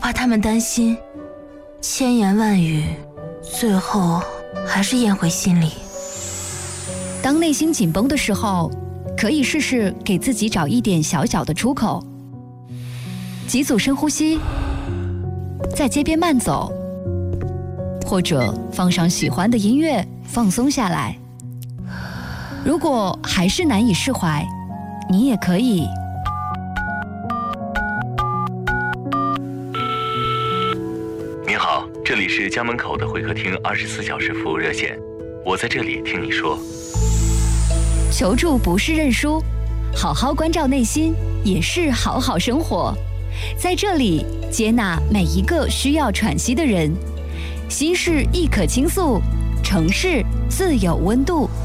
怕他们担心，千言万语最后还是咽回心里。 当内心紧绷的时候，可以试试给自己找一点小小的出口。几组深呼吸，在街边慢走，或者放上喜欢的音乐，放松下来。如果还是难以释怀，你也可以。 您好，这里是家门口的会客厅24小时服务热线，我在这里听你说。 求助不是认输，好好关照内心，也是好好生活。在这里接纳每一个需要喘息的人，心事亦可倾诉，城市自有温度。